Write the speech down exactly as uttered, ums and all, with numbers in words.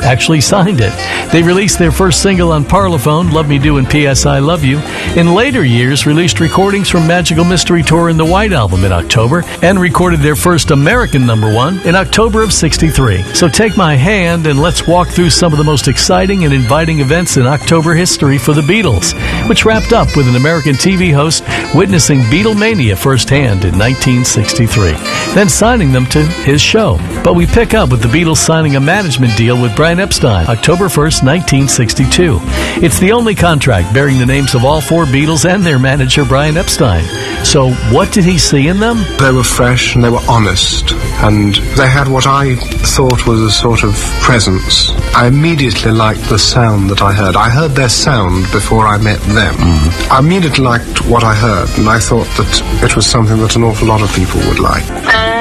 actually signed it. They released their first single on Parlophone, Love Me Do and P S I Love You. In later years, released recordings from Magical Mystery Tour and the White Album in October, and recorded their first American number one in October of sixty-three. So take my hand and let's walk through some of the most exciting and inviting events in October history for the Beatles, which wrapped up with an American T V host witnessing Beatlemania firsthand in nineteen sixty-three, then signing them to his show. But we pick up with the Beatles signing a management deal with Brian Epstein, October first, nineteen sixty-two. It's the only contract bearing the names of all four Beatles and their manager, Brian Epstein. So what did he see in them? They were fresh and they were honest, and they had what I thought was a sort of presence. I immediately liked the sound that I heard. I heard their sound before I met them. Mm. I immediately liked what I heard, and I thought that it was something that an awful lot of people would like.